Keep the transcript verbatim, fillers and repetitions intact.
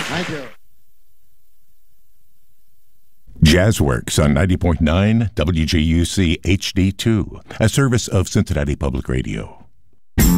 Thank you. Jazzworks on ninety point nine W J U C H D two, a service of Cincinnati Public Radio.